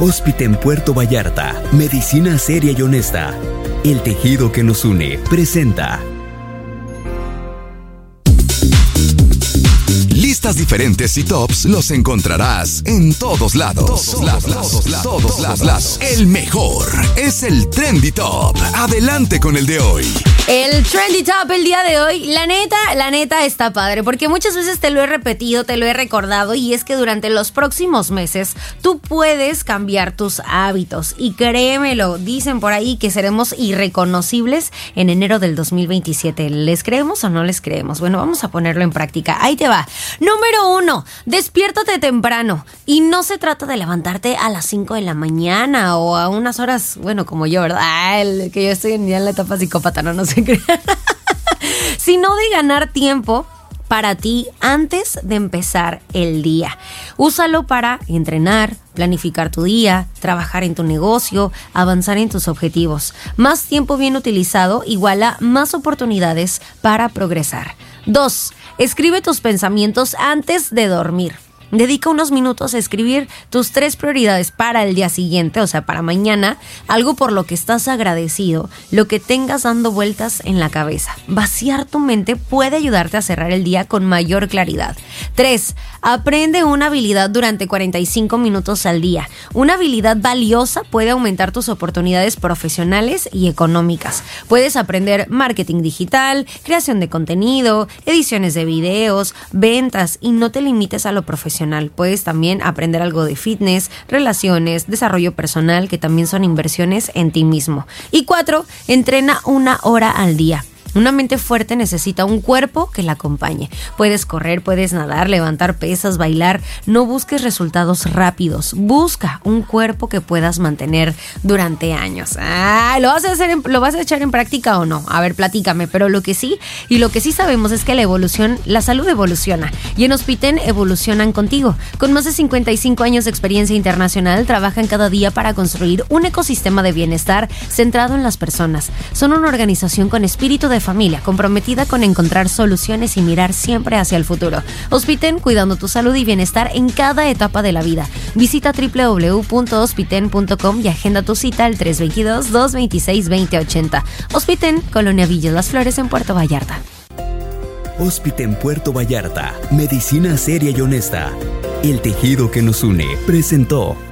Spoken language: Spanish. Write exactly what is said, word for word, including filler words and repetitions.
Hospiten Puerto Vallarta, medicina seria y honesta. El tejido que nos une presenta. Listas diferentes y tops los encontrarás en todos lados. Todos lados, todos lados, todos lados. El mejor es el Trendy Top. Adelante con el de hoy. El Trendy Top el día de hoy, la neta, la neta está padre, porque muchas veces te lo he repetido, te lo he recordado, y es que durante los próximos meses tú puedes cambiar tus hábitos, y créemelo, dicen por ahí que seremos irreconocibles en enero del dos mil veintisiete. ¿Les creemos o no les creemos? Bueno, vamos a ponerlo en práctica. Ahí te va. Número uno, despiértate temprano, y no se trata de levantarte a las cinco de la mañana o a unas horas, bueno, como yo, ¿verdad? Ah, el, que yo estoy en, ya en la etapa psicópata, no, no sé. Sino de ganar tiempo para ti antes de empezar el día. Úsalo para entrenar, planificar tu día, trabajar en tu negocio, avanzar en tus objetivos. Más tiempo bien utilizado iguala más oportunidades para progresar. Dos, escribe tus pensamientos antes de dormir. Dedica unos minutos a escribir tus tres prioridades para el día siguiente, o sea, para mañana, algo por lo que estás agradecido, lo que tengas dando vueltas en la cabeza. Vaciar tu mente puede ayudarte a cerrar el día con mayor claridad. Tres, aprende una habilidad durante cuarenta y cinco minutos al día. Una habilidad valiosa puede aumentar tus oportunidades profesionales y económicas. Puedes aprender marketing digital, creación de contenido, ediciones de videos, ventas, y no te limites a lo profesional. Puedes también aprender algo de fitness, relaciones, desarrollo personal, que también son inversiones en ti mismo. Y cuatro, entrena una hora al día. Una mente fuerte necesita un cuerpo que la acompañe. Puedes correr, puedes nadar, levantar pesas, bailar. No busques resultados rápidos. Busca un cuerpo que puedas mantener durante años. Ah, ¿lo vas a hacer en, lo vas a echar en práctica o no? A ver, platícame. Pero lo que sí, y lo que sí sabemos es que la evolución, la salud evoluciona. Y en Hospiten evolucionan contigo. Con más de cincuenta y cinco años de experiencia internacional, trabajan cada día para construir un ecosistema de bienestar centrado en las personas. Son una organización con espíritu de familia, comprometida con encontrar soluciones y mirar siempre hacia el futuro. Hospiten, cuidando tu salud y bienestar en cada etapa de la vida. Visita doble u doble u doble u punto hospiten punto com y agenda tu cita al tres dos dos, dos dos seis, dos cero ocho cero. Hospiten, Colonia Villa Las Flores, en Puerto Vallarta. Hospiten Puerto Vallarta, medicina seria y honesta. El tejido que nos une presentó.